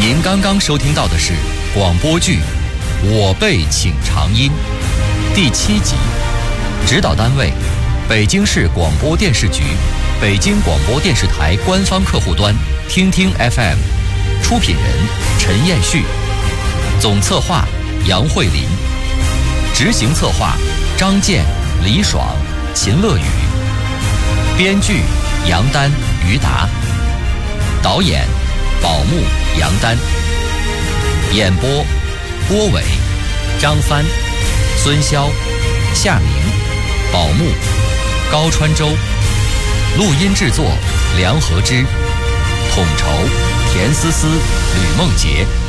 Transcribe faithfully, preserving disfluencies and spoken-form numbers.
您刚刚收听到的是广播剧《我辈请长音》第七集，指导单位北京市广播电视局、北京广播电视台官方客户端听听 F M， 出品人陈彦旭，总策划杨慧琳，执行策划张健、李爽、秦乐宇，编剧杨丹、于达，导演宝木、杨丹，演播郭伟、张帆、孙潇、夏明、宝木、高川洲，录音制作梁和之，统筹田思思、吕梦洁。